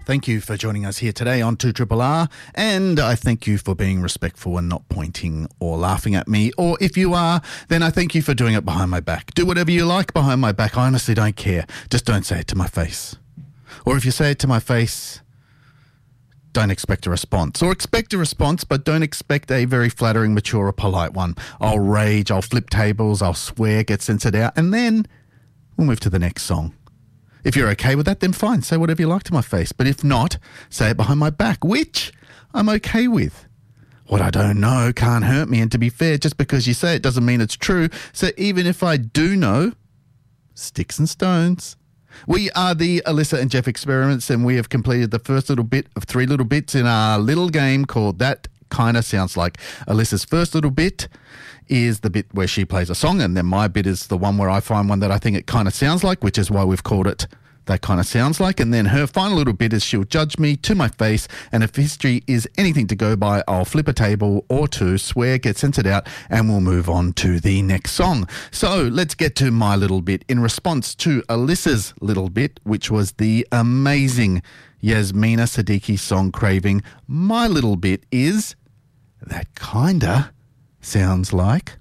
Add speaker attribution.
Speaker 1: Thank you for joining us here today on 2RRR, and I thank you for being respectful and not pointing or laughing at me. Or if you are, then I thank you for doing it behind my back. Do whatever you like behind my back. I honestly don't care. Just don't say it to my face. Or if you say it to my face, don't expect a response. Or expect a response, but don't expect a very flattering, mature, or polite one. I'll rage, I'll flip tables, I'll swear, get censored out, and then we'll move to the next song. If you're okay with that, then fine. Say whatever you like to my face. But if not, say it behind my back, which I'm okay with. What I don't know can't hurt me. And to be fair, just because you say it doesn't mean it's true. So even if I do know, sticks and stones. We are the Alyssa and Jeff Experiments, and we have completed the first little bit of 3 little bits in our little game called That Kinda Sounds Like. Alyssa's first little bit is the bit where she plays a song, and then my bit is the one where I find one that I think it kind of sounds like, which is why we've called it That Kind of Sounds Like. And then her final little bit is she'll judge me to my face, and if history is anything to go by, I'll flip a table or two, swear, get censored out, and we'll move on to the next song. So let's get to my little bit. In response to Alyssa's little bit, which was the amazing Yasmina Siddiqui song Craving, my little bit is That Kinda Sounds Like.